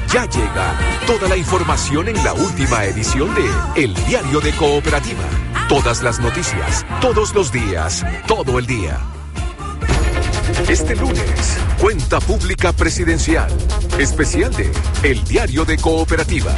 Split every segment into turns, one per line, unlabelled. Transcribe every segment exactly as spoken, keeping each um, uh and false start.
Ya llega toda la información en la última edición de El Diario de Cooperativa. Todas las noticias, todos los días, todo el día. Este lunes, Cuenta Pública Presidencial, especial de El Diario de Cooperativa.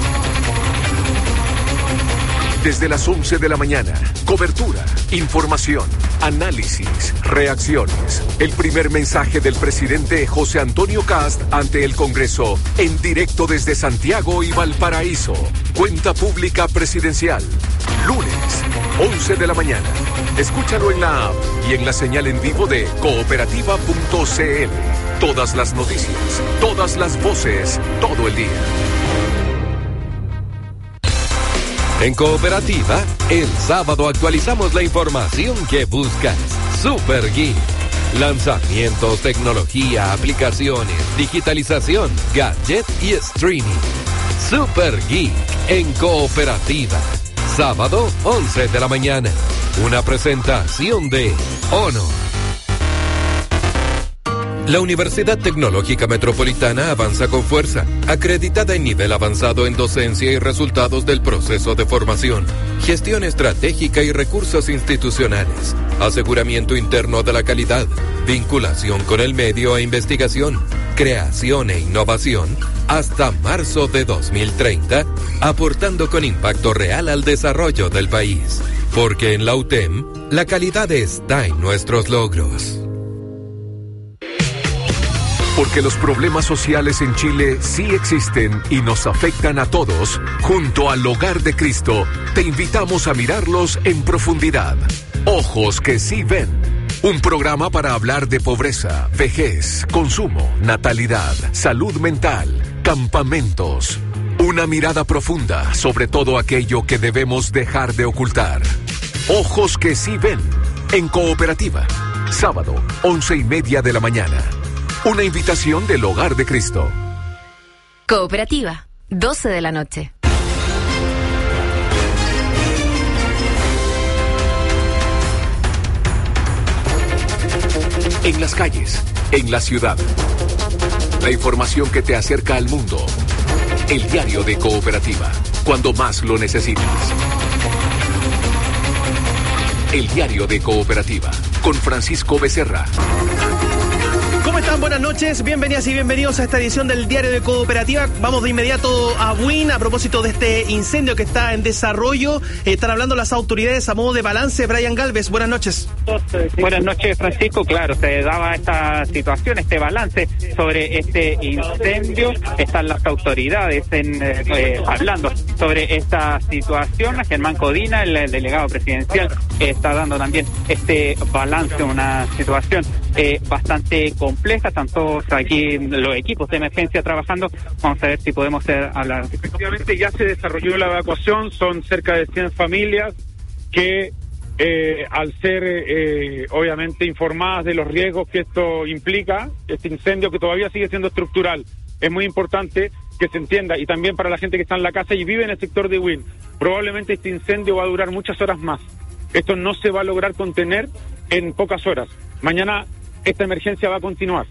Desde las once de la mañana, cobertura, información, análisis, reacciones. El primer mensaje del presidente José Antonio Kast ante el Congreso, en directo desde Santiago y Valparaíso. Cuenta Pública Presidencial, lunes, once de la mañana. Escúchalo en la app y en la señal en vivo de cooperativa punto c l. Todas las noticias, todas las voces, todo el día.
En Cooperativa, el sábado actualizamos la información que buscas. Super Geek. Lanzamientos, tecnología, aplicaciones, digitalización, gadget y streaming. Super Geek en Cooperativa. Sábado, once de la mañana. Una presentación de Honor. La Universidad Tecnológica Metropolitana avanza con fuerza, acreditada en nivel avanzado en docencia y resultados del proceso de formación, gestión estratégica y recursos institucionales, aseguramiento interno de la calidad, vinculación con el medio e investigación, creación e innovación, hasta marzo de dos mil treinta, aportando con impacto real al desarrollo del país. Porque en la U T E M, la calidad está en nuestros logros.
Porque los problemas sociales en Chile sí existen y nos afectan a todos, junto al Hogar de Cristo, te invitamos a mirarlos en profundidad. Ojos que sí ven. Un programa para hablar de pobreza, vejez, consumo, natalidad, salud mental, campamentos. Una mirada profunda sobre todo aquello que debemos dejar de ocultar. Ojos que sí ven. En Cooperativa. Sábado, once y media de la mañana. Una invitación del Hogar de Cristo.
Cooperativa, doce de la noche.
En las calles, en la ciudad. La información que te acerca al mundo. El Diario de Cooperativa, cuando más lo necesitas. El Diario de Cooperativa, con Francisco Becerra.
¿Cómo están? Buenas noches, bienvenidas y bienvenidos a esta edición del Diario de Cooperativa. Vamos de inmediato a Buin a propósito de este incendio que está en desarrollo. Eh, están hablando las autoridades a modo de balance. Brian Galvez, buenas noches.
Buenas noches, Francisco. Claro, se daba esta situación, este balance sobre este incendio. Están las autoridades en, eh, hablando sobre esta situación. Germán Codina, el, el delegado presidencial, eh, está dando también este balance, una situación eh, bastante compleja. Están todos aquí los equipos de emergencia trabajando. Vamos a ver si podemos hacer, hablar.
Efectivamente, ya se desarrolló la evacuación. Son cerca de cien familias que, eh, al ser eh, obviamente informadas de los riesgos que esto implica, este incendio que todavía sigue siendo estructural, es muy importante que se entienda, y también para la gente que está en la casa y vive en el sector de Buin, probablemente este incendio va a durar muchas horas más. Esto no se va a lograr contener en pocas horas. Mañana esta emergencia va a continuar.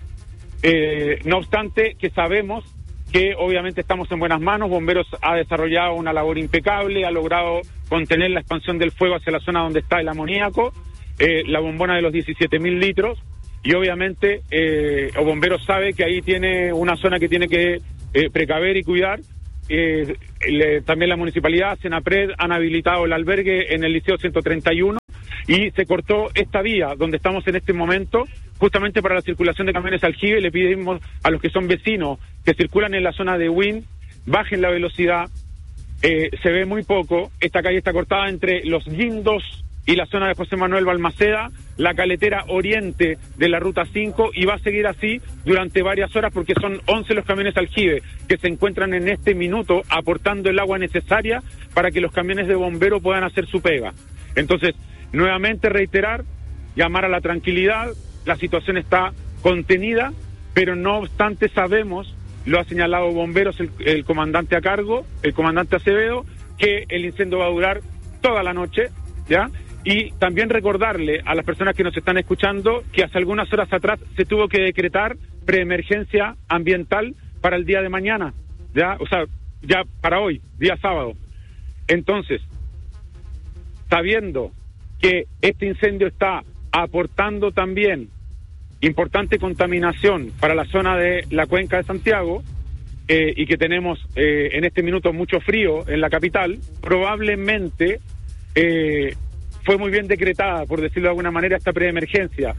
Eh, no obstante, que sabemos que obviamente estamos en buenas manos. Bomberos ha desarrollado una labor impecable, ha logrado contener la expansión del fuego hacia la zona donde está el amoníaco, eh, la bombona de los diecisiete mil litros, y obviamente eh, el bombero sabe que ahí tiene una zona que tiene que eh, precaver y cuidar. Eh, le, también la municipalidad, Senapred, han habilitado el albergue en el Liceo ciento treinta y uno, y se cortó esta vía donde estamos en este momento, justamente para la circulación de camiones aljibe. Le pedimos a los que son vecinos que circulan en la zona de Buin, bajen la velocidad. Eh, se ve muy poco. Esta calle está cortada entre los guindos y la zona de José Manuel Balmaceda, la caletera oriente de la ruta cinco, y va a seguir así durante varias horas porque son once los camiones aljibe que se encuentran en este minuto aportando el agua necesaria para que los camiones de bombero puedan hacer su pega. Entonces, nuevamente reiterar, llamar a la tranquilidad. La situación está contenida, pero no obstante sabemos, lo ha señalado bomberos el, el comandante a cargo, el comandante Acevedo, que el incendio va a durar toda la noche, ¿ya? Y también recordarle a las personas que nos están escuchando que hace algunas horas atrás se tuvo que decretar preemergencia ambiental para el día de mañana. ya, o sea, ya para hoy, día sábado. Entonces, sabiendo que este incendio está aportando también importante contaminación para la zona de la cuenca de Santiago, eh, y que tenemos eh, en este minuto mucho frío en la capital, probablemente eh, fue muy bien decretada, por decirlo de alguna manera, esta preemergencia.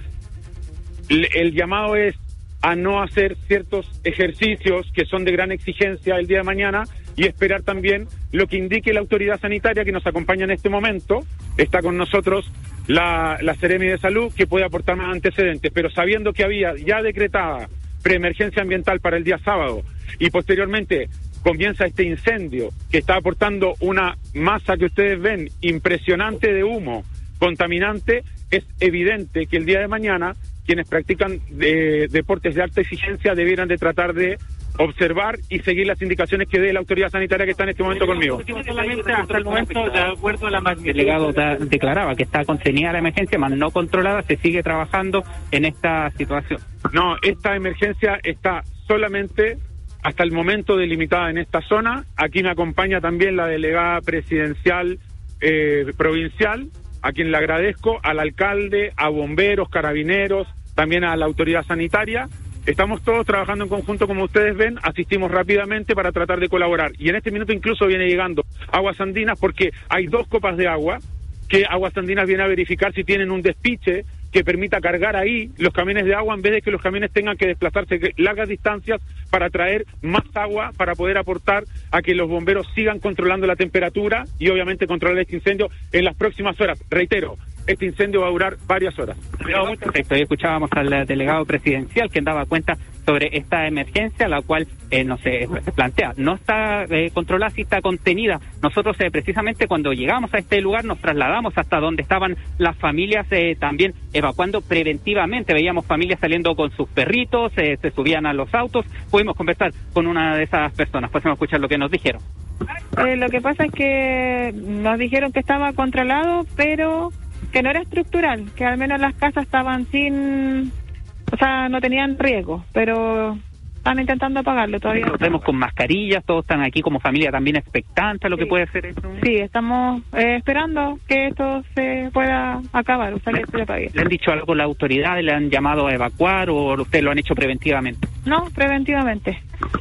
El, el llamado es a no hacer ciertos ejercicios que son de gran exigencia el día de mañana y esperar también lo que indique la autoridad sanitaria que nos acompaña en este momento. Está con nosotros la, la Seremi de Salud, que puede aportar más antecedentes, pero sabiendo que había ya decretada preemergencia ambiental para el día sábado y posteriormente comienza este incendio que está aportando una masa que ustedes ven impresionante de humo contaminante, es evidente que el día de mañana quienes practican eh, deportes de alta exigencia debieran de tratar de observar y seguir las indicaciones que dé la autoridad sanitaria que está en este momento conmigo.
Solamente hasta el momento, de acuerdo a la el delegado da, declaraba que está contenida la emergencia, más no controlada, se sigue trabajando en esta situación.
No, esta emergencia está solamente hasta el momento delimitada en esta zona. Aquí me acompaña también la delegada presidencial eh, provincial, a quien le agradezco, al alcalde, a bomberos, carabineros, también a la autoridad sanitaria. Estamos todos trabajando en conjunto, como ustedes ven, asistimos rápidamente para tratar de colaborar. Y en este minuto incluso viene llegando Aguas Andinas, porque hay dos copas de agua que Aguas Andinas viene a verificar si tienen un despiche que permita cargar ahí los camiones de agua en vez de que los camiones tengan que desplazarse largas distancias para traer más agua para poder aportar a que los bomberos sigan controlando la temperatura y obviamente controlar este incendio en las próximas horas. Reitero, este incendio va a durar varias horas.
Perfecto, y escuchábamos al delegado presidencial quien daba cuenta sobre esta emergencia, la cual eh, no se, se plantea, no está eh, controlada, sí está contenida. Nosotros eh, precisamente cuando llegamos a este lugar nos trasladamos hasta donde estaban las familias eh, también evacuando preventivamente. Veíamos familias saliendo con sus perritos, eh, se subían a los autos. Pudimos conversar con una de esas personas, podemos escuchar lo que nos dijeron.
Eh, lo que pasa es que nos dijeron que estaba controlado, pero que no era estructural, que al menos las casas estaban sin, o sea, no tenían riesgo, pero están intentando apagarlo todavía.
Nos vemos con mascarillas, todos están aquí como familia también expectantes a lo
sí.
que puede ser esto.
Sí, estamos eh, esperando que esto se pueda acabar, o sea, que se apague.
¿Le han dicho algo las autoridades? ¿Le han llamado a evacuar o ustedes lo han hecho preventivamente?
No, preventivamente.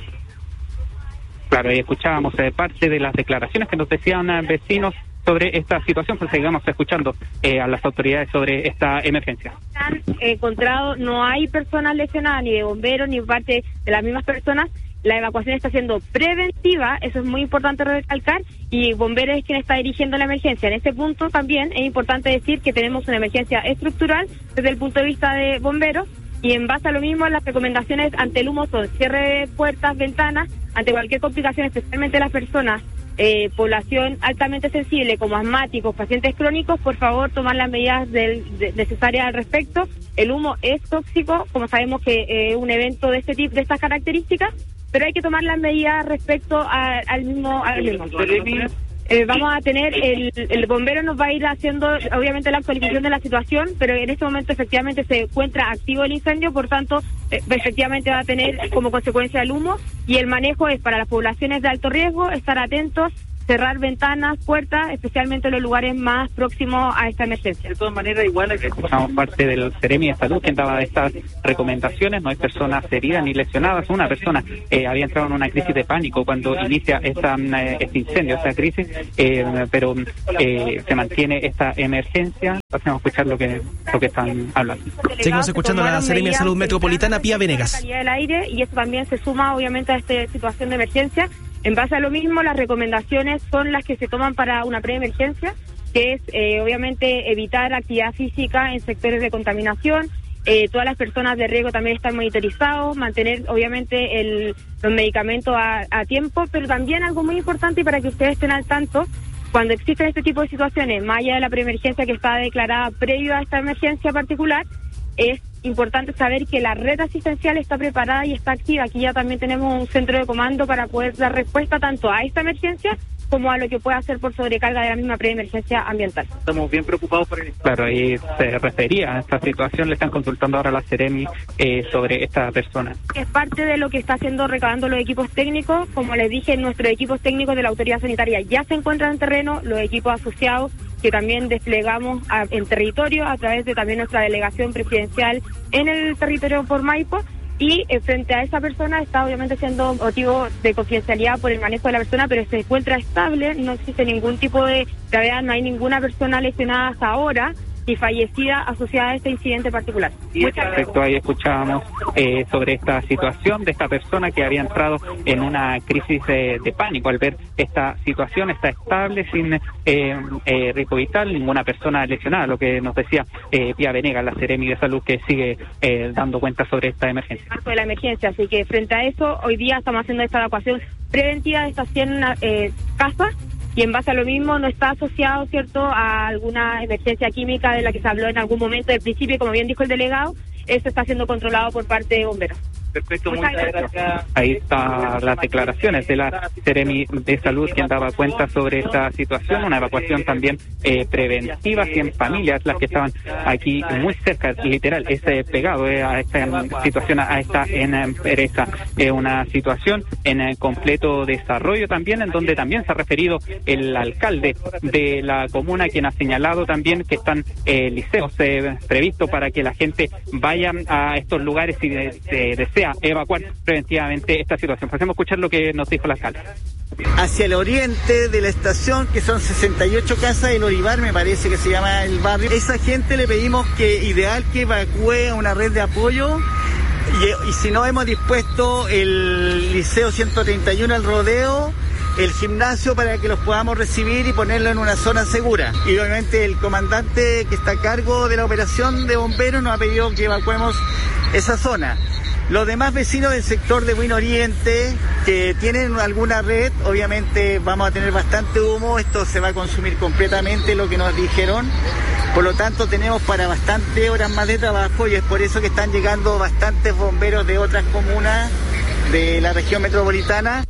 Claro, y escuchábamos eh, parte de las declaraciones que nos decían eh, vecinos sobre esta situación, pues seguimos escuchando eh, a las autoridades sobre esta emergencia.
Han encontrado, no hay personas lesionadas, ni de bomberos, ni parte de las mismas personas. La evacuación está siendo preventiva, eso es muy importante recalcar, y bomberos es quien está dirigiendo la emergencia. En ese punto también es importante decir que tenemos una emergencia estructural desde el punto de vista de bomberos, y en base a lo mismo las recomendaciones ante el humo son cierre de puertas, ventanas, ante cualquier complicación, especialmente las personas Eh, población altamente sensible como asmáticos, pacientes crónicos, por favor tomar las medidas del, de, necesarias al respecto. El humo es tóxico, como sabemos que es eh, un evento de este tipo, de estas características, pero hay que tomar las medidas respecto a, al mismo, al mismo. Eh, vamos a tener, el, el bombero nos va a ir haciendo obviamente la actualización de la situación, pero en este momento efectivamente se encuentra activo el incendio, por tanto eh, efectivamente va a tener como consecuencia el humo, y el manejo es para las poblaciones de alto riesgo, estar atentos, cerrar ventanas, puertas, especialmente en los lugares más próximos a esta emergencia.
De todas maneras, igual escuchamos parte del Seremi de Salud quien daba estas recomendaciones. No hay personas heridas ni lesionadas. Una persona eh, había entrado en una crisis de pánico cuando inicia esta, eh, este incendio, esta crisis, eh, pero eh, se mantiene esta emergencia. Pasemos a escuchar lo que lo que están hablando.
Seguimos escuchando a la Seremi de Salud Metropolitana, Pía Venegas.
La calidad del aire, y eso también se suma obviamente a esta situación de emergencia. En base a lo mismo, las recomendaciones son las que se toman para una preemergencia, que es eh, obviamente evitar actividad física en sectores de contaminación. Eh, todas las personas de riesgo también están monitorizados, mantener obviamente el, los medicamentos a, a tiempo, pero también algo muy importante, y para que ustedes estén al tanto, cuando existen este tipo de situaciones, más allá de la preemergencia que está declarada previo a esta emergencia particular, es importante saber que la red asistencial está preparada y está activa. Aquí ya también tenemos un centro de comando para poder dar respuesta tanto a esta emergencia como a lo que pueda hacer por sobrecarga de la misma preemergencia ambiental.
Estamos bien preocupados por el... Claro, y se refería a esta situación, le están consultando ahora a la Seremi eh, sobre esta persona.
Es parte de lo que está haciendo, recabando los equipos técnicos. Como les dije, nuestros equipos técnicos de la autoridad sanitaria ya se encuentran en terreno, los equipos asociados que también desplegamos a, en territorio a través de también nuestra delegación presidencial en el territorio por Maipo. Y eh, frente a esa persona está obviamente siendo motivo de confidencialidad por el manejo de la persona, pero se encuentra estable, no existe ningún tipo de gravedad, no hay ninguna persona lesionada hasta ahora y fallecida asociada a este incidente particular.
Y respecto ahí escuchábamos eh, sobre esta situación de esta persona que había entrado en una crisis eh, de pánico al ver esta situación. Está estable, sin eh, eh, riesgo vital, ninguna persona lesionada, lo que nos decía eh, Pía Venegas, la Seremi de Salud, que sigue eh, dando cuenta sobre esta emergencia.
De la emergencia, así que frente a eso, hoy día estamos haciendo esta evacuación preventiva de estas cien eh, casas. Y en base a lo mismo no está asociado, ¿cierto?, a alguna emergencia química de la que se habló en algún momento del principio, como bien dijo el delegado, eso está siendo controlado por parte de bomberos.
Perfecto, muchas gracias. Ahí están las declaraciones de la Seremi de Salud, quien daba cuenta sobre esta situación, una evacuación también eh, preventiva, cien familias las que estaban aquí muy cerca, literal, es eh, pegado eh, a esta um, situación, a esta empresa, eh, una situación en eh, completo desarrollo también, en donde también se ha referido el alcalde de la comuna, quien ha señalado también que están eh, liceos eh, previstos para que la gente vaya a estos lugares si de, de, desea evacuar preventivamente esta situación. Pasemos a escuchar lo que nos dijo la alcalde.
Hacia el oriente de la estación, que son sesenta y ocho casas, el Olivar me parece que se llama el barrio. Esa gente le pedimos que ideal que evacúe a una red de apoyo y, y si no hemos dispuesto el Liceo ciento treinta y uno, el rodeo, el gimnasio, para que los podamos recibir y ponerlo en una zona segura. Y obviamente el comandante que está a cargo de la operación de bomberos nos ha pedido que evacuemos esa zona. Los demás vecinos del sector de Buin Oriente que tienen alguna red, obviamente vamos a tener bastante humo, esto se va a consumir completamente, lo que nos dijeron, por lo tanto tenemos para bastantes horas más de trabajo y es por eso que están llegando bastantes bomberos de otras comunas de la región metropolitana.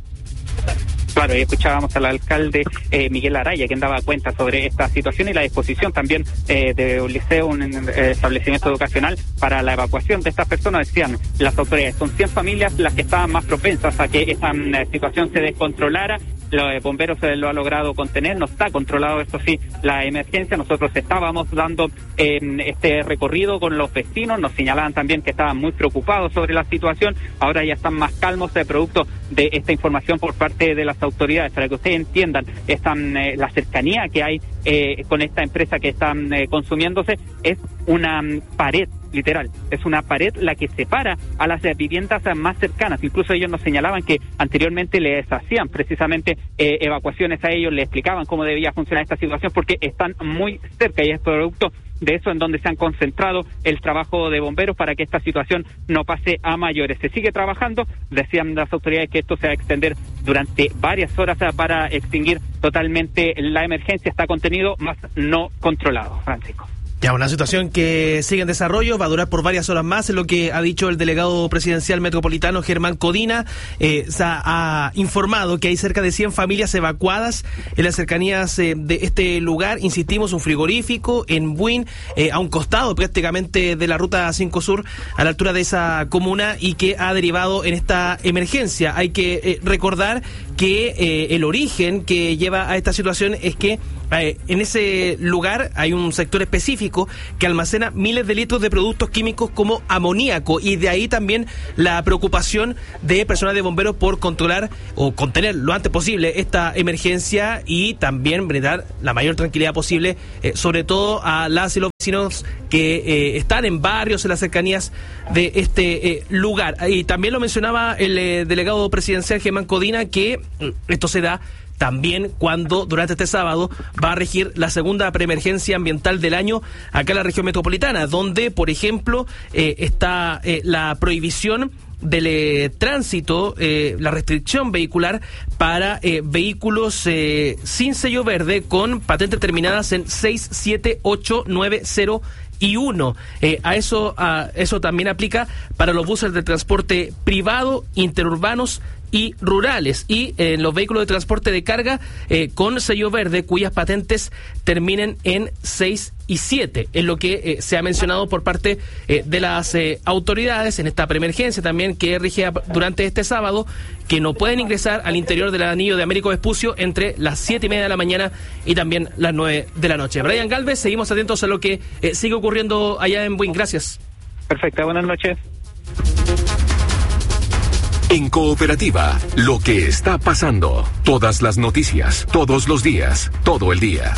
Claro, y escuchábamos al alcalde eh, Miguel Araya, quien daba cuenta sobre esta situación y la disposición también eh, de un liceo, un eh, establecimiento educacional para la evacuación de estas personas. Decían las autoridades, son cien familias las que estaban más propensas a que esta eh, situación se descontrolara. Los bomberos eh, lo ha logrado contener, no está controlado, esto sí, la emergencia. Nosotros estábamos dando eh, este recorrido con los vecinos, nos señalaban también que estaban muy preocupados sobre la situación, ahora ya están más calmos de producto de esta información por parte de las autoridades. Para que ustedes entiendan, están, eh, la cercanía que hay eh, con esta empresa que están eh, consumiéndose es una um, pared, literal, es una pared la que separa a las viviendas más cercanas. Incluso ellos nos señalaban que anteriormente les hacían precisamente eh, evacuaciones a ellos, les explicaban cómo debía funcionar esta situación porque están muy cerca y es producto de eso en donde se han concentrado el trabajo de bomberos para que esta situación no pase a mayores. Se sigue trabajando, decían las autoridades que esto se va a extender durante varias horas para extinguir totalmente la emergencia. Está contenido, más no controlado. Francisco.
Ya, una situación que sigue en desarrollo, va a durar por varias horas más, es lo que ha dicho el delegado presidencial metropolitano Germán Codina. Eh, se ha, ha informado que hay cerca de cien familias evacuadas en las cercanías eh, de este lugar. Insistimos, un frigorífico en Buin, eh, a un costado prácticamente de la ruta cinco Sur, a la altura de esa comuna, y que ha derivado en esta emergencia. Hay que eh, recordar que eh, el origen que lleva a esta situación es que eh, en ese lugar hay un sector específico que almacena miles de litros de productos químicos como amoníaco, y de ahí también la preocupación de personal de bomberos por controlar o contener lo antes posible esta emergencia y también brindar la mayor tranquilidad posible, eh, sobre todo a las y los vecinos que eh, están en barrios, en las cercanías de este eh, lugar. Y también lo mencionaba el eh, delegado presidencial Germán Codina, que eh, esto se da también cuando durante este sábado va a regir la segunda preemergencia ambiental del año acá en la región metropolitana, donde, por ejemplo, eh, está eh, la prohibición del eh, tránsito, eh, la restricción vehicular para eh, vehículos eh, sin sello verde con patentes terminadas en seis, siete, ocho, nueve, cero y uno. Eh, a eso, a eso también aplica para los buses de transporte privado, interurbanos, y rurales, y en eh, los vehículos de transporte de carga eh, con sello verde cuyas patentes terminen en seis y siete, es lo que eh, se ha mencionado por parte eh, de las eh, autoridades en esta preemergencia también que rige durante este sábado, que no pueden ingresar al interior del anillo de Américo Vespucio entre las siete y media de la mañana y también las nueve de la noche. Brian Galvez, seguimos atentos a lo que eh, sigue ocurriendo allá en Buin. Gracias.
Perfecto, buenas noches.
En Cooperativa, lo que está pasando. Todas las noticias, todos los días, todo el día.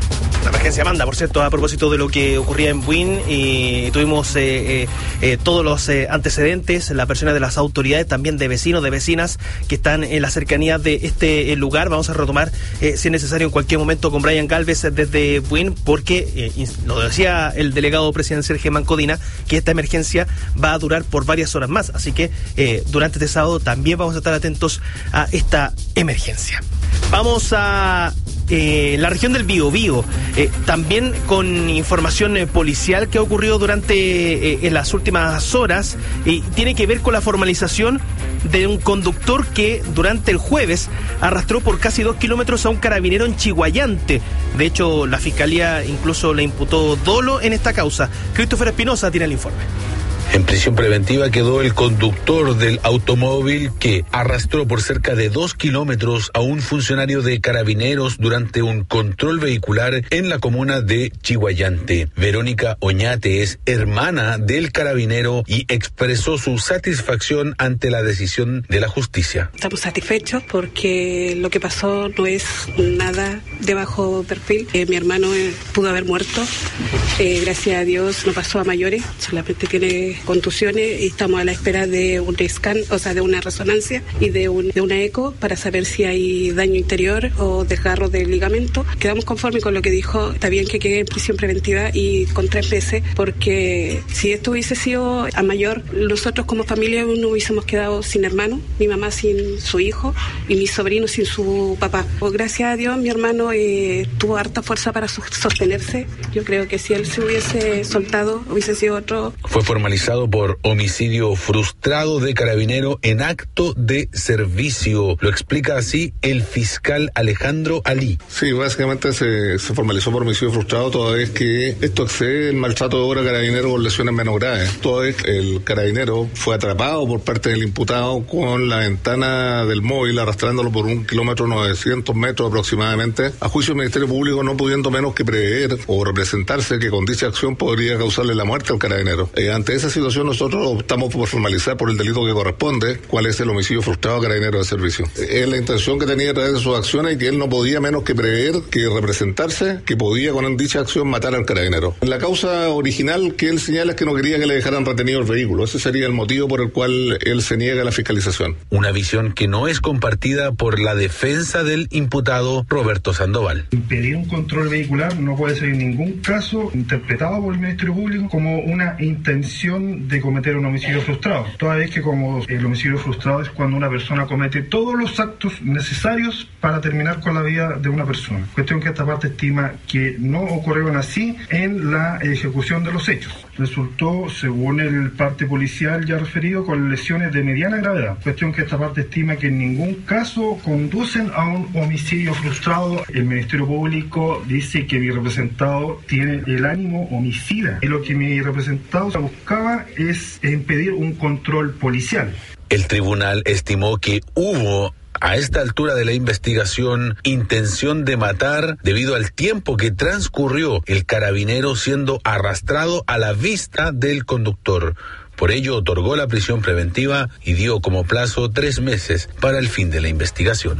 La emergencia Amanda, por cierto, a propósito de lo que ocurría en Buin, y tuvimos eh, eh, eh, todos los eh, antecedentes, las versiones de las autoridades, también de vecinos, de vecinas que están en la cercanía de este eh, lugar. Vamos a retomar, eh, si es necesario, en cualquier momento con Brian Galvez desde Buin, porque eh, lo decía el delegado presidencial Germán Codina, que esta emergencia va a durar por varias horas más. Así que eh, durante este sábado también vamos a estar atentos a esta emergencia. Vamos a eh, la región del Biobío, eh, también con información eh, policial que ha ocurrido durante eh, en las últimas horas, y tiene que ver con la formalización de un conductor que durante el jueves arrastró por casi dos kilómetros a un carabinero en Chiguayante. De hecho, la fiscalía incluso le imputó dolo en esta causa. Christopher Espinosa tiene el informe.
En prisión preventiva quedó el conductor del automóvil que arrastró por cerca de dos kilómetros a un funcionario de Carabineros durante un control vehicular en la comuna de Chiguayante. Verónica Oñate es hermana del carabinero y expresó su satisfacción ante la decisión de la justicia.
Estamos satisfechos porque lo que pasó no es nada de bajo perfil. Eh, mi hermano eh, pudo haber muerto. Eh, gracias a Dios no pasó a mayores, solamente tiene contusiones y estamos a la espera de un scan, o sea, de una resonancia y de, un, de una eco para saber si hay daño interior o desgarro del ligamento. Quedamos conformes con lo que dijo. Está bien que quede en prisión preventiva y con tres meses, porque si esto hubiese sido a mayor, nosotros como familia no hubiésemos quedado sin hermano, mi mamá sin su hijo y mi sobrino sin su papá. Pues gracias a Dios mi hermano eh, tuvo harta fuerza para sostenerse. Yo creo que si él se hubiese soltado hubiese sido otro.
Fue formalizado por homicidio frustrado de carabinero en acto de servicio. Lo explica así el fiscal Alejandro Ali.
Sí, básicamente se, se formalizó por homicidio frustrado toda vez que esto excede el maltrato de obra carabinero con lesiones menos graves. Toda vez que el carabinero fue atrapado por parte del imputado con la ventana del móvil arrastrándolo por un kilómetro novecientos metros aproximadamente, a juicio del Ministerio Público no pudiendo menos que prever o representarse que con dicha acción podría causarle la muerte al carabinero. Eh, ante esa situación nosotros optamos por formalizar por el delito que corresponde, cuál es el homicidio frustrado a carabinero de servicio. Es la intención que tenía a través de sus acciones y que él no podía menos que prever, que representarse, que podía con dicha acción matar al carabinero. La causa original que él señala es que no quería que le dejaran retenido el vehículo. Ese sería el motivo por el cual él se niega a la fiscalización.
Una visión que no es compartida por la defensa del imputado Roberto Sandoval.
Impedir un control vehicular no puede ser en ningún caso interpretado por el Ministerio Público como una intención de cometer un homicidio frustrado, toda vez que como el homicidio frustrado es cuando una persona comete todos los actos necesarios para terminar con la vida de una persona. Cuestión que esta parte estima que no ocurrieron así en la ejecución de los hechos. Resultó, según el parte policial ya referido, con lesiones de mediana gravedad. Cuestión que esta parte estima que en ningún caso conducen a un homicidio frustrado. El Ministerio Público dice que mi representado tiene el ánimo homicida. Y lo que mi representado buscaba es impedir un control policial.
El tribunal estimó que hubo a esta altura de la investigación intención de matar debido al tiempo que transcurrió el carabinero siendo arrastrado a la vista del conductor. Por ello otorgó la prisión preventiva y dio como plazo tres meses para el fin de la investigación.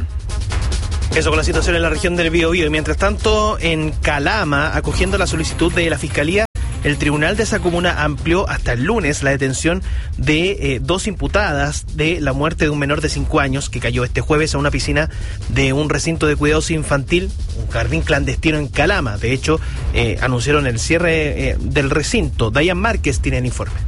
Eso con la situación en la región del Biobío. Y mientras tanto, en Calama, acogiendo la solicitud de la Fiscalía, el tribunal de esa comuna amplió hasta el lunes la detención de eh, dos imputadas de la muerte de un menor de cinco años que cayó este jueves a una piscina de un recinto de cuidados infantil, un jardín clandestino en Calama. De hecho, eh, anunciaron el cierre eh, del recinto. Dayan Márquez tiene el informe.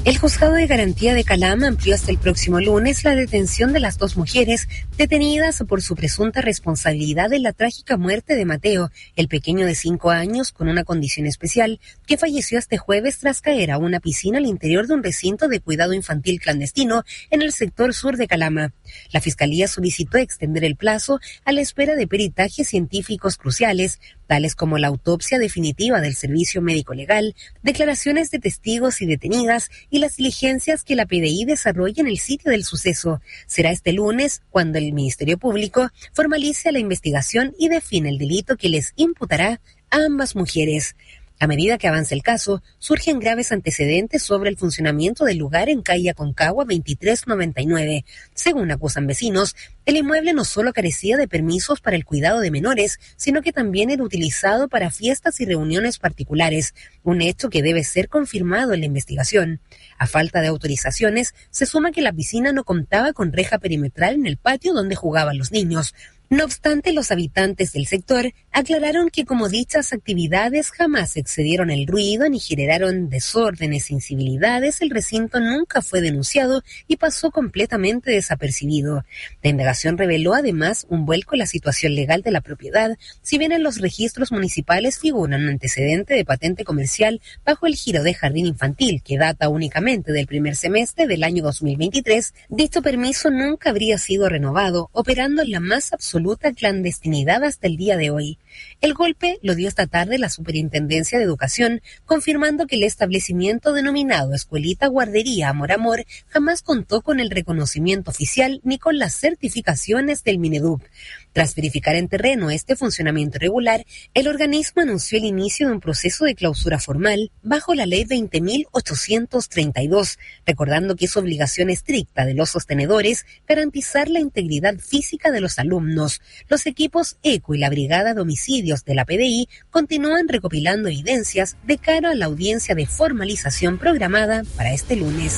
El Juzgado de Garantía de Calama amplió hasta el próximo lunes la detención de las dos mujeres detenidas por su presunta responsabilidad en la trágica muerte de Mateo, el pequeño de cinco años con una condición especial, que falleció este jueves tras caer a una piscina al interior de un recinto de cuidado infantil clandestino en el sector sur de Calama. La Fiscalía solicitó extender el plazo a la espera de peritajes científicos cruciales, tales como la autopsia definitiva del Servicio Médico Legal, declaraciones de testigos y detenidas y las diligencias que la P D I desarrolla en el sitio del suceso. Será este lunes cuando el Ministerio Público formalice la investigación y define el delito que les imputará a ambas mujeres. A medida que avanza el caso, surgen graves antecedentes sobre el funcionamiento del lugar en calle Aconcagua veintitrés noventa y nueve. Según acusan vecinos, el inmueble no solo carecía de permisos para el cuidado de menores, sino que también era utilizado para fiestas y reuniones particulares, un hecho que debe ser confirmado en la investigación. A falta de autorizaciones, se suma que la piscina no contaba con reja perimetral en el patio donde jugaban los niños. No obstante, los habitantes del sector aclararon que como dichas actividades jamás excedieron el ruido ni generaron desórdenes e incivilidades, el recinto nunca fue denunciado y pasó completamente desapercibido. La indagación reveló además un vuelco en la situación legal de la propiedad, si bien en los registros municipales figura un antecedente de patente comercial bajo el giro de jardín infantil que data únicamente del primer semestre del año dos mil veintitrés, dicho permiso nunca habría sido renovado, operando en la más absoluta clandestinidad hasta el día de hoy. El golpe lo dio esta tarde la Superintendencia de Educación, confirmando que el establecimiento denominado Escuelita Guardería Amor Amor jamás contó con el reconocimiento oficial ni con las certificaciones del Mineduc. Tras verificar en terreno este funcionamiento irregular, el organismo anunció el inicio de un proceso de clausura formal bajo la Ley veinte mil ochocientos treinta y dos, recordando que es obligación estricta de los sostenedores garantizar la integridad física de los alumnos. Los equipos ECO y la Brigada de Homicidios de la P D I continúan recopilando evidencias de cara a la audiencia de formalización programada para este lunes.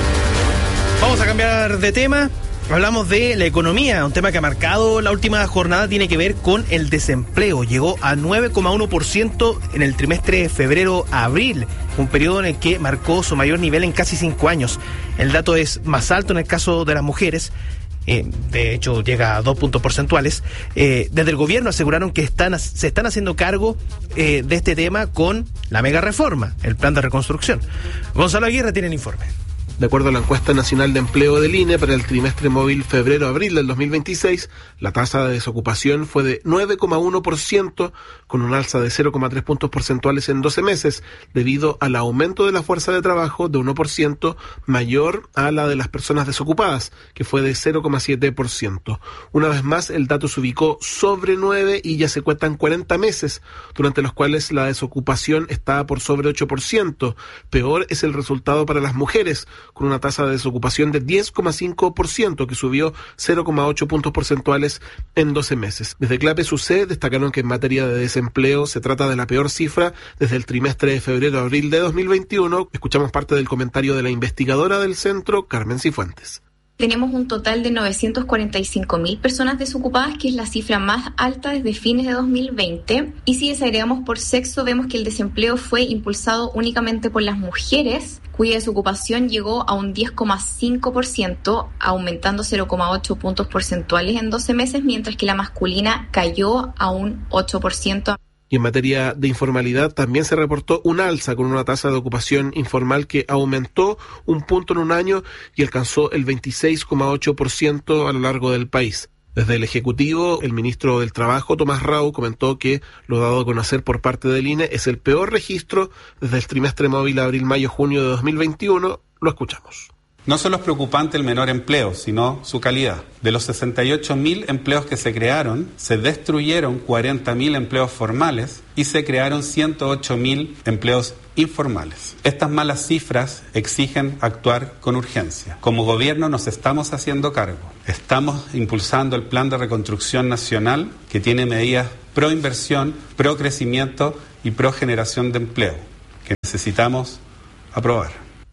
Vamos a cambiar de tema. Hablamos de la economía, un tema que ha marcado la última jornada, tiene que ver con el desempleo. Llegó a nueve coma uno por ciento en el trimestre de febrero a abril, un periodo en el que marcó su mayor nivel en casi cinco años. El dato es más alto en el caso de las mujeres. Eh, de hecho llega a dos puntos porcentuales. Eh, desde el gobierno aseguraron que están, se están haciendo cargo eh, de este tema con la mega reforma, el plan de reconstrucción. Gonzalo Aguirre tiene el informe.
De acuerdo a la encuesta nacional de empleo del I N E para el trimestre móvil febrero-abril del dos mil veintiséis, la tasa de desocupación fue de nueve coma uno por ciento, con un alza de cero coma tres puntos porcentuales en doce meses, debido al aumento de la fuerza de trabajo de uno por ciento mayor a la de las personas desocupadas, que fue de cero coma siete por ciento. Una vez más, el dato se ubicó sobre nueve y ya se cuentan cuarenta meses, durante los cuales la desocupación está por sobre ocho por ciento. Peor es el resultado para las mujeres, con una tasa de desocupación de diez coma cinco por ciento, que subió cero coma ocho puntos porcentuales en doce meses. Desde Clape S U C E destacaron que en materia de desempleo se trata de la peor cifra desde el trimestre de febrero-abril de dos mil veintiuno. Escuchamos parte del comentario de la investigadora del centro, Carmen Cifuentes.
Tenemos un total de novecientos cuarenta y cinco mil personas desocupadas, que es la cifra más alta desde fines de dos mil veinte. Y si desagregamos por sexo, vemos que el desempleo fue impulsado únicamente por las mujeres, cuya desocupación llegó a un diez coma cinco por ciento, aumentando cero coma ocho puntos porcentuales en doce meses, mientras que la masculina cayó a un ocho por ciento.
Y en materia de informalidad también se reportó un alza, con una tasa de ocupación informal que aumentó un punto en un año y alcanzó el veintiséis coma ocho por ciento a lo largo del país. Desde el Ejecutivo, el ministro del Trabajo, Tomás Rau, comentó que lo dado a conocer por parte del I N E es el peor registro desde el trimestre móvil abril-mayo-junio de dos mil veintiuno. Lo escuchamos.
No solo es preocupante el menor empleo, sino su calidad. De los sesenta y ocho mil empleos que se crearon, se destruyeron cuarenta mil empleos formales y se crearon ciento ocho mil empleos informales. Estas malas cifras exigen actuar con urgencia. Como gobierno nos estamos haciendo cargo. Estamos impulsando el Plan de Reconstrucción Nacional, que tiene medidas pro inversión, pro crecimiento y pro generación de empleo, que necesitamos aprobar.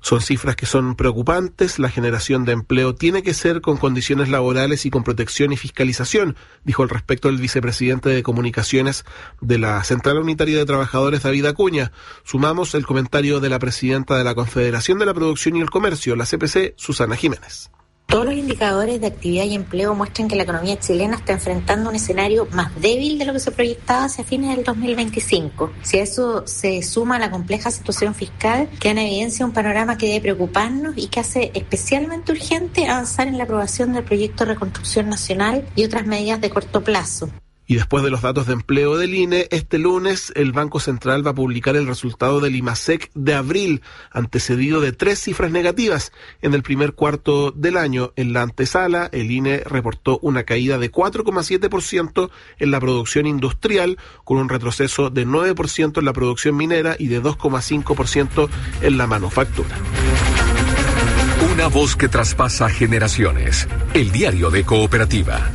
Son cifras que son preocupantes. La generación de empleo tiene que ser con condiciones laborales y con protección y fiscalización, dijo al respecto el vicepresidente de Comunicaciones de la Central Unitaria de Trabajadores, David Acuña. Sumamos el comentario de la presidenta de la Confederación de la Producción y el Comercio, la C P C, Susana Jiménez.
Todos los indicadores de actividad y empleo muestran que la economía chilena está enfrentando un escenario más débil de lo que se proyectaba hacia fines del dos mil veinticinco. Si a eso se suma la compleja situación fiscal, queda en evidencia un panorama que debe preocuparnos y que hace especialmente urgente avanzar en la aprobación del proyecto de reconstrucción nacional y otras medidas de corto plazo.
Y después de los datos de empleo del I N E, este lunes el Banco Central va a publicar el resultado del IMASEC de abril, antecedido de tres cifras negativas. En el primer cuarto del año, en la antesala, el I N E reportó una caída de cuatro coma siete por ciento en la producción industrial, con un retroceso de nueve por ciento en la producción minera y de dos coma cinco por ciento en la manufactura.
Una voz que traspasa generaciones. El diario de Cooperativa.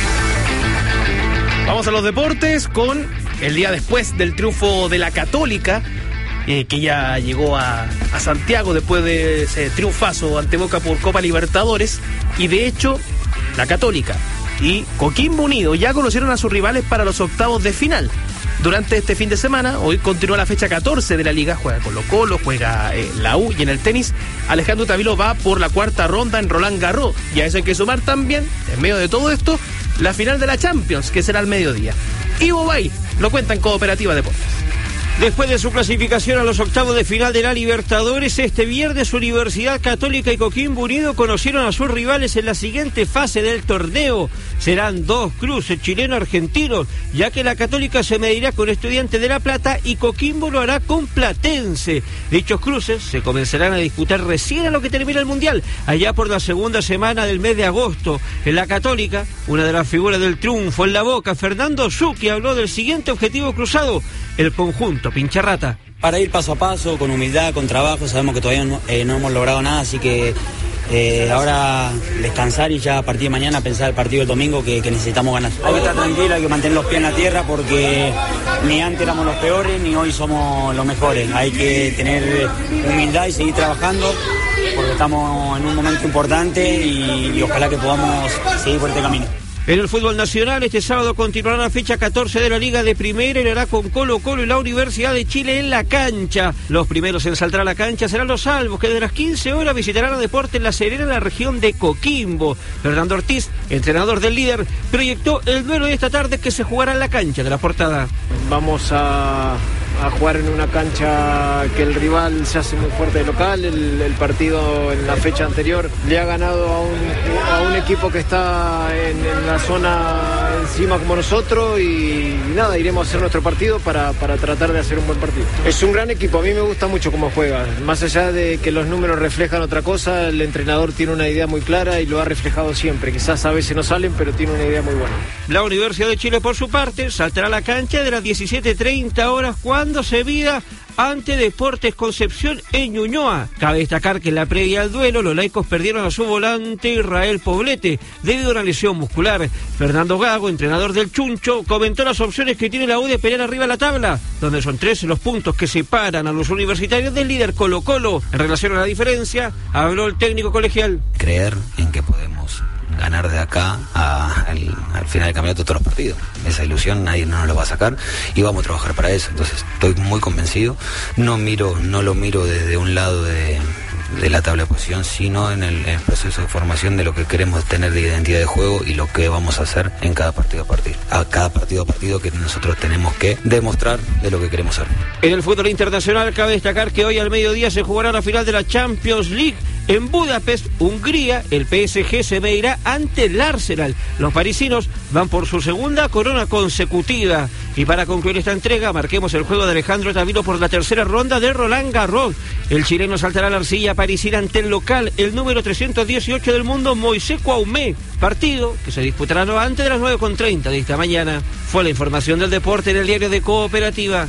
Vamos a los deportes con el día después del triunfo de la Católica, eh, que ya llegó a, a Santiago después de ese triunfazo ante Boca por Copa Libertadores. Y de hecho, la Católica y Coquimbo Unido ya conocieron a sus rivales para los octavos de final. Durante este fin de semana, hoy continúa la fecha catorce de la Liga, juega Colo-Colo, juega eh, la U, y en el tenis, Alejandro Tavilo va por la cuarta ronda en Roland Garros. Y a eso hay que sumar también, en medio de todo esto, la final de la Champions, que será al mediodía. Ivo Bay lo cuenta en Cooperativa Deportes.
Después de su clasificación a los octavos de final de la Libertadores, este viernes Universidad Católica y Coquimbo Unido conocieron a sus rivales en la siguiente fase del torneo. Serán dos cruces chileno-argentinos, ya que la Católica se medirá con Estudiantes de La Plata y Coquimbo lo hará con Platense. Dichos cruces se comenzarán a disputar recién a lo que termina el Mundial, allá por la segunda semana del mes de agosto. En la Católica, una de las figuras del triunfo en la Boca, Fernando Zucchi, habló del siguiente objetivo cruzado: el conjunto Pincharrata.
Para ir paso a paso, con humildad, con trabajo. Sabemos que todavía no, eh, no hemos logrado nada, así que eh, ahora descansar y ya a partir de mañana pensar el partido del domingo que, que necesitamos ganar. Hay que estar tranquilo, hay que mantener los pies en la tierra, porque ni antes éramos los peores ni hoy somos los mejores. Hay que tener humildad y seguir trabajando, porque estamos en un momento importante y, y ojalá que podamos seguir por este camino.
En el fútbol nacional, este sábado continuará la fecha catorce de la Liga de Primera y lo hará con Colo-Colo y la Universidad de Chile en la cancha. Los primeros en saltar a la cancha serán los Salvos, que desde las quince horas visitarán a Deportes La Serena en la región de Coquimbo. Fernando Ortiz, entrenador del líder, proyectó el duelo de esta tarde que se jugará en la cancha de la Portada.
Vamos a... a jugar en una cancha que el rival se hace muy fuerte de local. El, el partido en la fecha anterior le ha ganado a un, a un equipo que está en, en la zona encima como nosotros, y, y nada, iremos a hacer nuestro partido para, para tratar de hacer un buen partido. Es un gran equipo, a mí me gusta mucho cómo juega, más allá de que los números reflejan otra cosa. El entrenador tiene una idea muy clara y lo ha reflejado siempre. Quizás a veces no salen, pero tiene una idea muy buena.
La Universidad de Chile, por su parte, saltará a la cancha de las diecisiete treinta horas cuando se mida ante Deportes Concepción en Ñuñoa. Cabe destacar que en la previa al duelo los laicos perdieron a su volante Israel Poblete debido a una lesión muscular. Fernando Gago, entrenador del Chuncho, comentó las opciones que tiene la U de pelear arriba de la tabla, donde son trece los puntos que separan a los universitarios del líder Colo-Colo. En relación a la diferencia, habló el técnico colegial.
Creer en que podemos ganar de acá a, al, al final del campeonato todos los partidos. Esa ilusión nadie no nos lo va a sacar y vamos a trabajar para eso. Entonces estoy muy convencido. No miro, no lo miro desde un lado de, de la tabla de posición, sino en el, en el proceso de formación de lo que queremos tener de identidad de juego y lo que vamos a hacer en cada partido a partido. A cada partido a partido que nosotros tenemos que demostrar de lo que queremos ser.
En el fútbol internacional cabe destacar que hoy al mediodía se jugará la final de la Champions League. En Budapest, Hungría, el P S G se medirá ante el Arsenal. Los parisinos van por su segunda corona consecutiva. Y para concluir esta entrega, marquemos el juego de Alejandro Tavilo por la tercera ronda de Roland Garros. El chileno saltará la arcilla parisina ante el local, el número trescientos dieciocho del mundo, Moisés Cuaumé. Partido que se disputará no antes de las nueve con treinta de esta mañana. Fue la información del deporte en el diario de Cooperativa.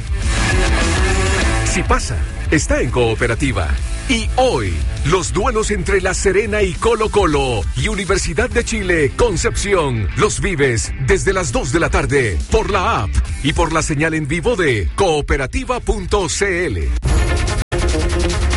Si pasa, está en Cooperativa. Y hoy, los duelos entre La Serena y Colo-Colo y Universidad de Chile, Concepción, los vives desde las dos de la tarde por la app y por la señal en vivo de cooperativa punto c l.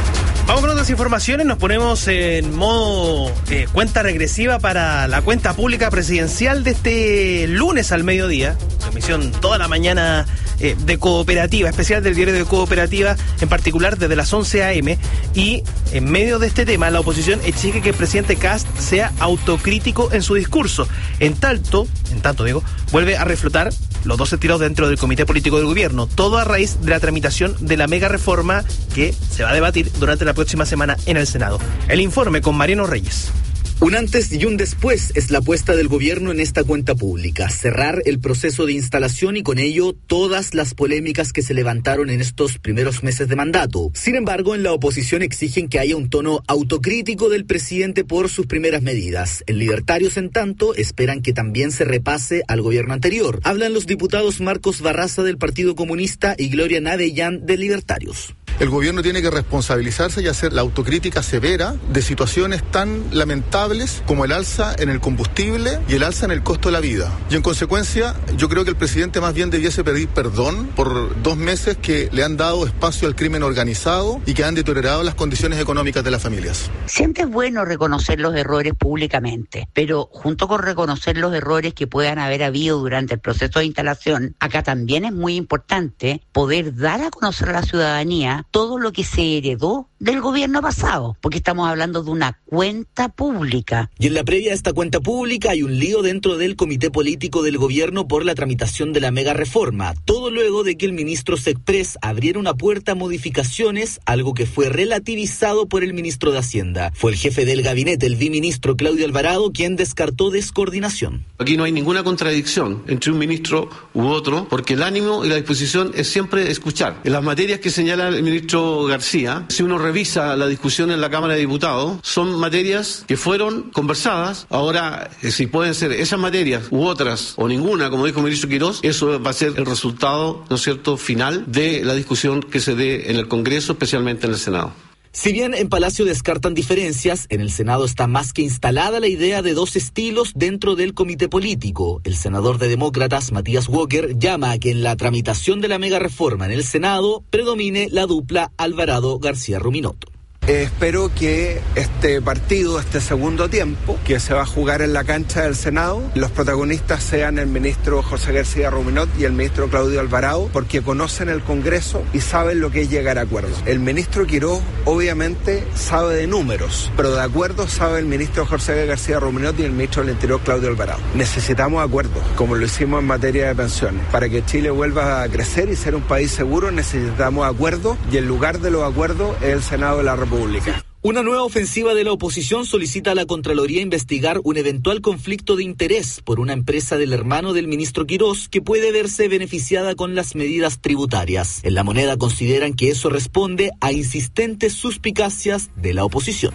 Vamos con otras informaciones, nos ponemos en modo eh, cuenta regresiva para la cuenta pública presidencial de este lunes al mediodía, emisión toda la mañana eh, de Cooperativa, especial del diario de Cooperativa, en particular desde las once a eme, y en medio de este tema la oposición exige que el presidente Kast sea autocrítico en su discurso, en tanto, en tanto digo, vuelve a reflotar los doce tiros dentro del comité político del gobierno, todo a raíz de la tramitación de la mega reforma que se va a debatir durante la próxima semana en el Senado. El informe con Mariano Reyes.
Un antes y un después es la apuesta del gobierno en esta cuenta pública, cerrar el proceso de instalación y con ello todas las polémicas que se levantaron en estos primeros meses de mandato. Sin embargo, en la oposición exigen que haya un tono autocrítico del presidente por sus primeras medidas. En Libertarios, en tanto, esperan que también se repase al gobierno anterior. Hablan los diputados Marcos Barraza del Partido Comunista y Gloria Navellán de Libertarios.
El gobierno tiene que responsabilizarse y hacer la autocrítica severa de situaciones tan lamentables como el alza en el combustible y el alza en el costo de la vida. Y en consecuencia, yo creo que el presidente más bien debiese pedir perdón por dos meses que le han dado espacio al crimen organizado y que han deteriorado las condiciones económicas de las familias.
Siempre es bueno reconocer los errores públicamente, pero junto con reconocer los errores que puedan haber habido durante el proceso de instalación, acá también es muy importante poder dar a conocer a la ciudadanía todo lo que se heredó del gobierno pasado, porque estamos hablando de una cuenta pública.
Y en la previa de esta cuenta pública hay un lío dentro del comité político del gobierno por la tramitación de la mega reforma, todo luego de que el ministro Sexpress abriera una puerta a modificaciones, algo que fue relativizado por el ministro de Hacienda. Fue el jefe del gabinete, el biministro Claudio Alvarado, quien descartó descoordinación.
Aquí no hay ninguna contradicción entre un ministro u otro, porque el ánimo y la disposición es siempre escuchar. En las materias que señala el ministro García, si uno revisa la discusión en la Cámara de Diputados, son materias que fueron conversadas. Ahora, si pueden ser esas materias u otras, o ninguna, como dijo el ministro Quirós, eso va a ser el resultado, ¿no es cierto?, final de la discusión que se dé en el Congreso, especialmente en el Senado.
Si bien en Palacio descartan diferencias, en el Senado está más que instalada la idea de dos estilos dentro del comité político. El senador de Demócratas, Matías Walker, llama a que en la tramitación de la mega reforma en el Senado predomine la dupla Alvarado-García-Ruminot.
Eh, espero que este partido, este segundo tiempo, que se va a jugar en la cancha del Senado, los protagonistas sean el ministro José García Ruminot y el ministro Claudio Alvarado, porque conocen el Congreso y saben lo que es llegar a acuerdos. El ministro Quirós obviamente sabe de números, pero de acuerdos sabe el ministro José García Ruminot y el ministro del Interior Claudio Alvarado. Necesitamos acuerdos, como lo hicimos en materia de pensiones. Para que Chile vuelva a crecer y ser un país seguro, necesitamos acuerdos, y el lugar de los acuerdos es el Senado de la República.
Una nueva ofensiva de la oposición solicita a la Contraloría investigar un eventual conflicto de interés por una empresa del hermano del ministro Quirós que puede verse beneficiada con las medidas tributarias. En La Moneda consideran que eso responde a insistentes suspicacias de la oposición.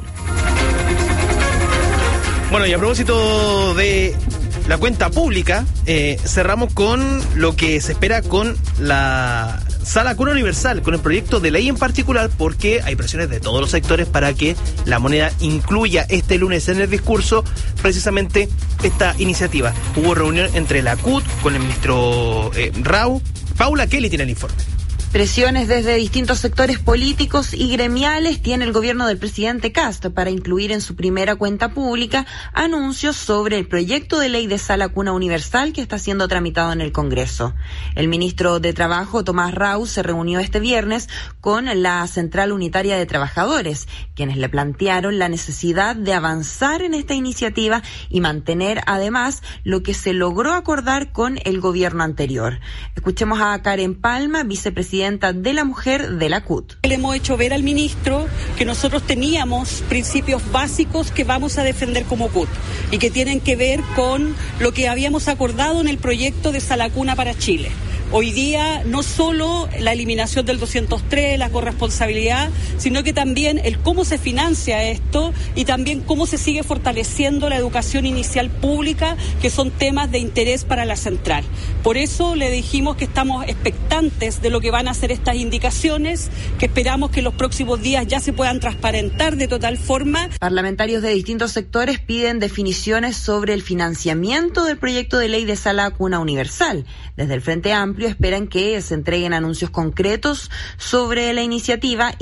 Bueno, y a propósito de la cuenta pública, eh, cerramos con lo que se espera con la Sala Cuna Universal, con el proyecto de ley en particular, porque hay presiones de todos los sectores para que La Moneda incluya este lunes en el discurso precisamente esta iniciativa. Hubo reunión entre la C U T con el ministro eh, Rau. Paula Kelly tiene el informe.
Presiones desde distintos sectores políticos y gremiales tiene el gobierno del presidente Kast para incluir en su primera cuenta pública anuncios sobre el proyecto de ley de Sala Cuna Universal que está siendo tramitado en el Congreso. El ministro de Trabajo, Tomás Rau, se reunió este viernes con la Central Unitaria de Trabajadores, quienes le plantearon la necesidad de avanzar en esta iniciativa y mantener además lo que se logró acordar con el gobierno anterior. Escuchemos a Karen Palma, vicepresidenta de la Mujer de la C U T.
Le hemos hecho ver al ministro que nosotros teníamos principios básicos que vamos a defender como C U T y que tienen que ver con lo que habíamos acordado en el proyecto de Sala Cuna para Chile. Hoy día no solo la eliminación del doscientos tres, la corresponsabilidad, sino que también el cómo se financia esto y también cómo se sigue fortaleciendo la educación inicial pública, que son temas de interés para la central. Por eso le dijimos que estamos expectantes de lo que van a hacer estas indicaciones, que esperamos que en los próximos días ya se puedan transparentar de total forma.
Parlamentarios de distintos sectores piden definiciones sobre el financiamiento del proyecto de ley de Sala Cuna Universal. Desde el Frente Amplio esperan que se entreguen anuncios concretos sobre la iniciativa y desde la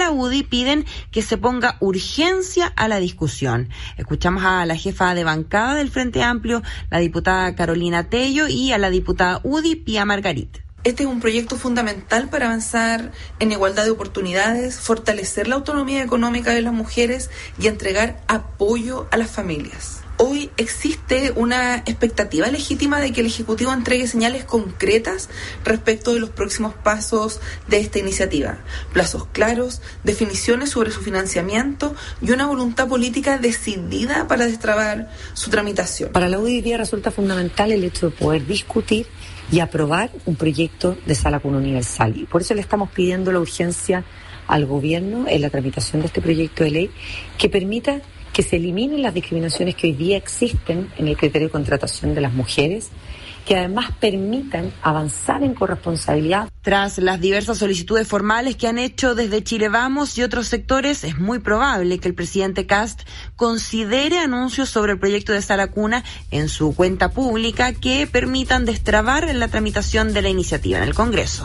la U D I piden que se ponga urgencia a la discusión. Escuchamos a la jefa de bancada del Frente Amplio, la diputada Carolina Tello, y a la diputada U D I, Pía Margarit.
Este es un proyecto fundamental para avanzar en igualdad de oportunidades, fortalecer la autonomía económica de las mujeres y entregar apoyo a las familias. Hoy existe una expectativa legítima de que el Ejecutivo entregue señales concretas respecto de los próximos pasos de esta iniciativa. Plazos claros, definiciones sobre su financiamiento y una voluntad política decidida para destrabar su tramitación.
Para la U D I hoy día resulta fundamental el hecho de poder discutir y aprobar un proyecto de sala cuna universal. Y por eso le estamos pidiendo la urgencia al Gobierno en la tramitación de este proyecto de ley que permita que se eliminen las discriminaciones que hoy día existen en el criterio de contratación de las mujeres, que además permitan avanzar en corresponsabilidad.
Tras las diversas solicitudes formales que han hecho desde Chile Vamos y otros sectores, es muy probable que el presidente Kast considere anuncios sobre el proyecto de sala cuna en su cuenta pública que permitan destrabar la tramitación de la iniciativa en el Congreso.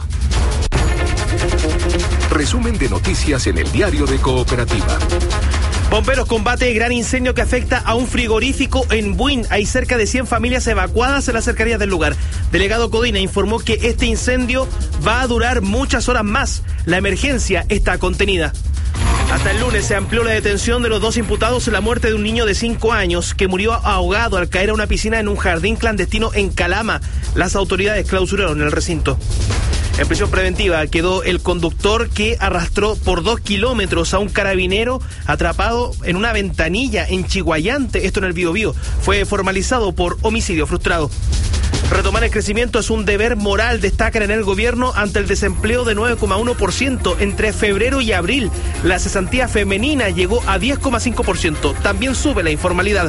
Resumen de noticias en el Diario de Cooperativa.
Bomberos combate gran incendio que afecta a un frigorífico en Buin. Hay cerca de cien familias evacuadas en las cercanías del lugar. Delegado Codina informó que este incendio va a durar muchas horas más. La emergencia está contenida. Hasta el lunes se amplió la detención de los dos imputados en la muerte de un niño de cinco años que murió ahogado al caer a una piscina en un jardín clandestino en Calama. Las autoridades clausuraron el recinto. En prisión preventiva quedó el conductor que arrastró por dos kilómetros a un carabinero atrapado en una ventanilla en Chiguayante, esto en el Biobío. Fue formalizado por homicidio frustrado. Retomar el crecimiento es un deber moral, destacan en el gobierno ante el desempleo de nueve coma uno por ciento entre febrero y abril. La cesantía femenina llegó a diez coma cinco por ciento. También sube la informalidad.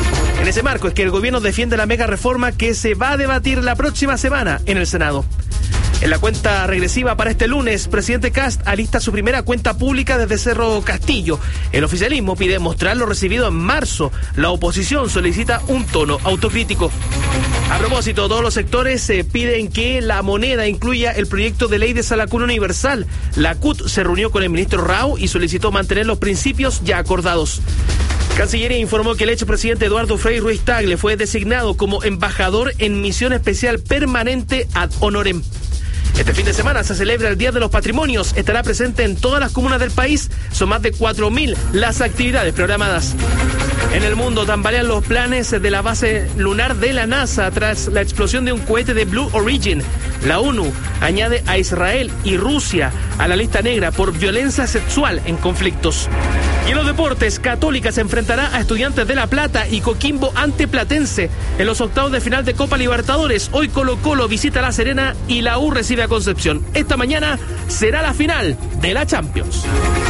En ese marco es que el gobierno defiende la mega reforma que se va a debatir la próxima semana en el Senado. En la cuenta regresiva para este lunes, presidente Kast alista su primera cuenta pública desde Cerro Castillo. El oficialismo pide mostrar lo recibido en marzo. La oposición solicita un tono autocrítico. A propósito, todos los sectores se piden que la moneda incluya el proyecto de ley de sala cuna universal. La C U T se reunió con el ministro Rao y solicitó mantener los principios ya acordados. Cancillería informó que el expresidente Eduardo Frei Ruiz Tagle fue designado como embajador en misión especial permanente ad honorem. Este fin de semana se celebra el Día de los Patrimonios. Estará presente en todas las comunas del país. Son más de cuatro mil las actividades programadas. En el mundo tambalean los planes de la base lunar de la NASA tras la explosión de un cohete de Blue Origin. La ONU añade a Israel y Rusia a la lista negra por violencia sexual en conflictos. Y en los deportes, Católica se enfrentará a Estudiantes de La Plata y Coquimbo ante Platense en los octavos de final de Copa Libertadores. Hoy Colo-Colo visita La Serena y la U recibe a Concepción. Esta mañana será la final de la Champions.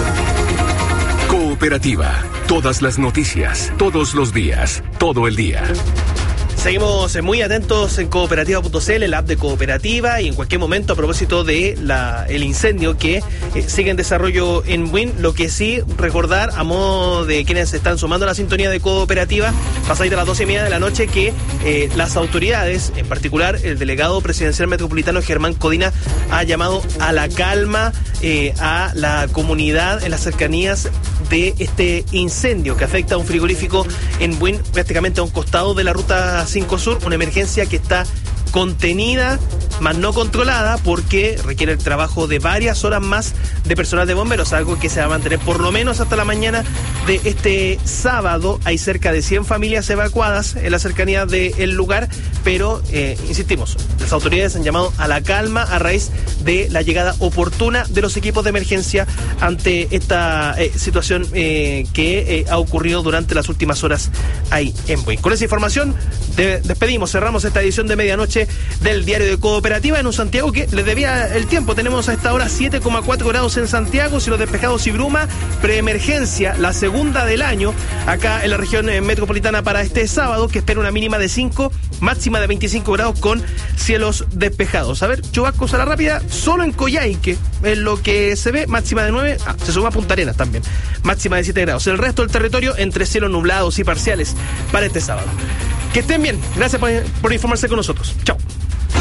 Cooperativa. Todas las noticias, todos los días, todo el día.
Seguimos muy atentos en cooperativa punto c l, el app de Cooperativa, y en cualquier momento a propósito de la, el incendio que eh, sigue en desarrollo en Buin. Lo que sí, recordar a modo de quienes están sumando a la sintonía de Cooperativa, pasadita a las doce y media de la noche, que eh, las autoridades, en particular el delegado presidencial metropolitano Germán Codina, ha llamado a la calma eh, a la comunidad en las cercanías de este incendio que afecta a un frigorífico en Buin, prácticamente a un costado de la ruta cinco Sur, una emergencia que está contenida, más no controlada, porque requiere el trabajo de varias horas más de personal de bomberos, algo que se va a mantener por lo menos hasta la mañana de este sábado. Hay cerca de cien familias evacuadas en la cercanía del lugar, pero, eh, insistimos, las autoridades han llamado a la calma a raíz de la llegada oportuna de los equipos de emergencia ante esta eh, situación eh, que eh, ha ocurrido durante las últimas horas ahí en Buin. Con esa información de, despedimos, cerramos esta edición de medianoche del Diario de Cooperativa en un Santiago que les debía el tiempo. Tenemos a esta hora siete coma cuatro grados en Santiago, cielos despejados y bruma, preemergencia, la segunda del año acá en la región metropolitana para este sábado, que espera una mínima de cinco, máxima de veinticinco grados con cielos despejados. A ver, chubascos a la rápida, solo en Coyhaique, en lo que se ve, máxima de nueve, ah, se suma Punta Arenas también, máxima de siete grados. El resto del territorio entre cielos nublados y parciales para este sábado. Que estén bien, gracias por, por informarse con nosotros. Chao.